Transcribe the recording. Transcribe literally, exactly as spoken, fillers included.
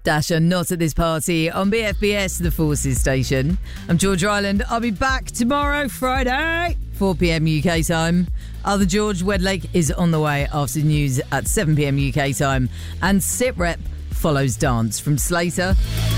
Dasher, Not at This Party on B F B S, the Forces station. I'm George Ryland. I'll be back tomorrow, Friday, four p.m. U K time. Other George Wedlake is on the way after news at seven p.m. U K time. And Sit Rep follows Dance from Slater.